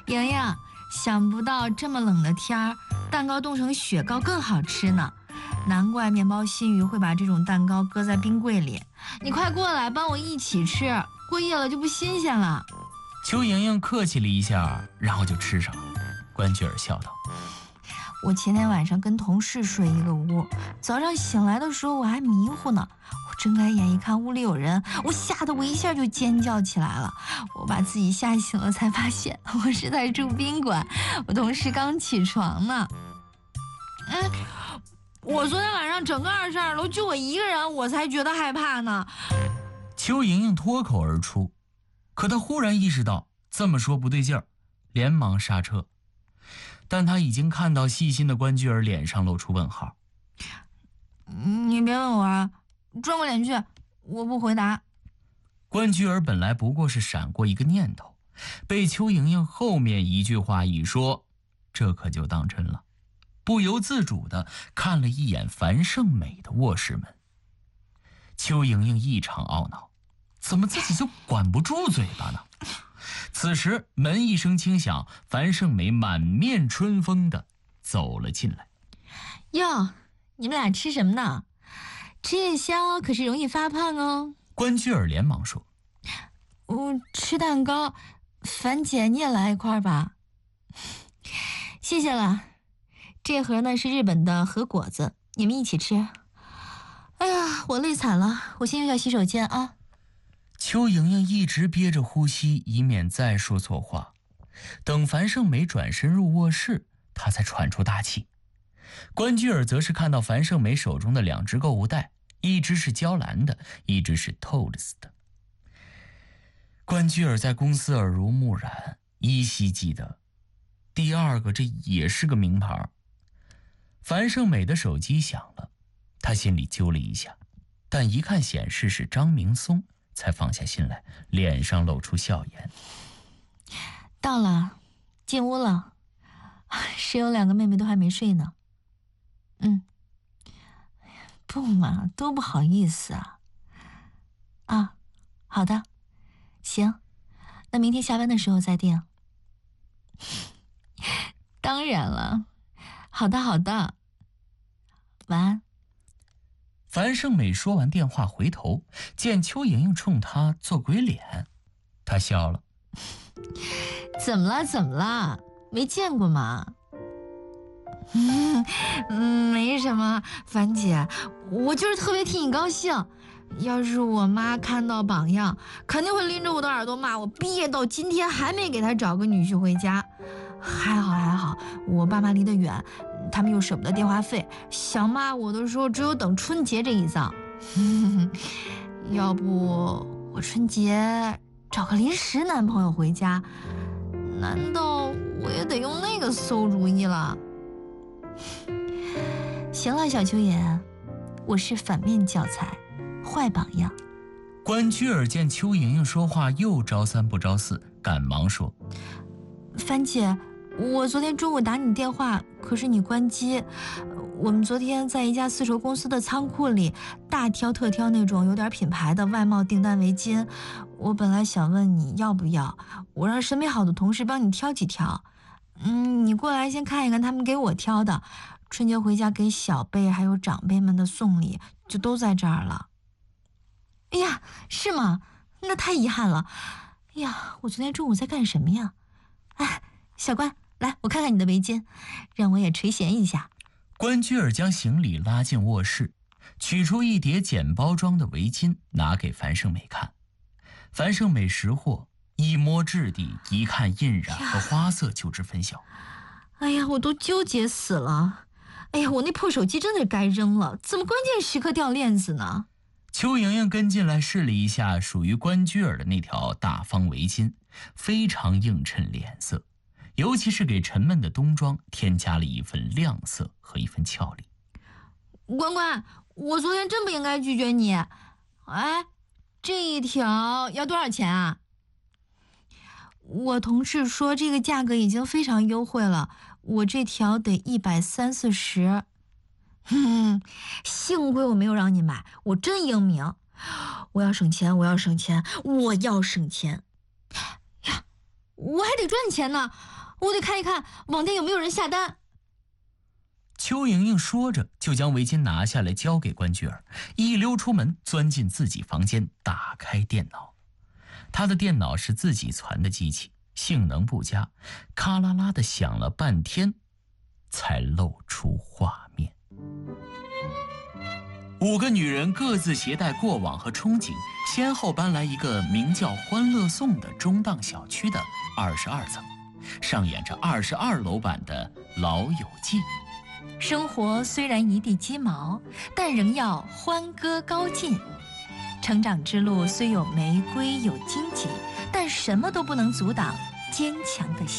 莹莹，想不到这么冷的天儿，蛋糕冻成雪糕更好吃呢。难怪面包新语会把这种蛋糕搁在冰柜里。你快过来帮我一起吃，过夜了就不新鲜了。 邱莹莹客气了一下，然后就吃上了。关雎尔笑道： 我前天晚上跟同事睡一个屋，早上醒来的时候我还迷糊呢。我睁开眼一看屋里有人，我吓得我一下就尖叫起来了。我把自己吓醒了，才发现我是在住宾馆，我同事刚起床呢。我昨天晚上整个22楼就我一个人，我才觉得害怕呢。 邱莹莹脱口而出，可她忽然意识到这么说不对劲儿，连忙刹车。但她已经看到细心的关雎尔脸上露出问号。 你别问我啊，转过脸去，我不回答。 关雎尔本来不过是闪过一个念头，被邱莹莹后面一句话一说，这可就当真了，不由自主地看了一眼樊胜美的卧室门。邱莹莹异常懊恼，怎么自己就管不住嘴巴呢？此时门一声轻响，樊胜美满面春风地走了进来。 哟，你们俩吃什么呢？吃夜宵可是容易发胖哦。 关雎尔连忙说： 我吃蛋糕，樊姐你也来一块吧。谢谢了，这盒呢是日本的和果子，你们一起吃。哎呀，我累惨了，我先去洗手间啊。 邱莹莹一直憋着呼吸，以免再说错话。等樊胜美转身入卧室，她才喘出大气。关雎尔则是看到樊胜美手中的2只购物袋，一只是娇兰的，一只是透了丝的。关雎尔在公司耳濡目染，依稀记得第2个这也是个名牌。樊胜美的手机响了，她心里揪了一下，但一看显示是张明松，才放下心来，脸上露出笑颜。 到了，进屋了。室友2个妹妹都还没睡呢。不嘛，多不好意思啊。啊，好的，行，那明天下班的时候再定。当然了，好的好的，晚安。 樊胜美说完电话，回头见邱莹莹冲她做鬼脸，她笑了。 怎么了怎么了，没见过吗？没什么，樊姐，我就是特别替你高兴。要是我妈看到榜样，肯定会拎着我的耳朵骂我，毕业到今天还没给她找个女婿回家。还好，我爸妈离得远，他们又舍不得电话费，想骂我的时候只有等春节这一遭。要不我春节找个临时男朋友回家，难道我也得用那个馊主意了？行了，小秋野，我是反面教材，坏榜样。 关雎尔见邱莹莹说话又招3不招4，赶忙说： 樊姐，我昨天中午打你电话，可是你关机。我们昨天在一家丝绸公司的仓库里大挑特挑那种有点品牌的外贸订单围巾，我本来想问你要不要，我让审美好的同事帮你挑几条。你过来先看一看他们给我挑的，春节回家给小辈还有长辈们的送礼就都在这儿了。哎呀，是吗？那太遗憾了。哎呀，我昨天中午在干什么呀？哎，小关，来，我看看你的围巾，让我也垂涎一下。 关雎尔将行李拉进卧室，取出一叠简包装的围巾，拿给樊胜美看。樊胜美识货，一摸质地，一看印染和花色就知分晓。 哎呀，我都纠结死了。哎呀，我那破手机真的该扔了，怎么关键时刻掉链子呢？ 邱莹莹跟进来试了一下属于关雎尔的那条大方围巾，非常映衬脸色，尤其是给沉闷的冬装添加了一份亮色和一份俏丽。 关关，我昨天真不应该拒绝你。哎，这一条要多少钱啊？我同事说这个价格已经非常优惠了，我这条得130-140。幸亏我没有让你买，我真英明。我要省钱，我要省钱，我要省钱。呀，我还得赚钱呢。 我得看一看网店有没有人下单。 邱莹莹说着，就将围巾拿下来交给关雎尔，一溜出门，钻进自己房间，打开电脑。她的电脑是自己攒的机器，性能不佳，咔啦啦的响了半天，才露出画面。5个女人各自携带过往和憧憬，先后搬来一个名叫欢乐颂的中档小区的22层，上演着22楼版的《老友记》。 生活虽然一地鸡毛，但仍要欢歌高进。成长之路虽有玫瑰有荆棘，但什么都不能阻挡坚强的心。